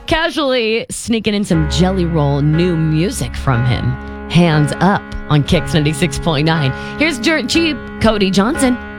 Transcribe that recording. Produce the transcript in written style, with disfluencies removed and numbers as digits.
Casually sneaking in some Jelly Roll new music from him. Hands Up on Kicks 96.9. Here's Dirt Cheap, Cody Johnson.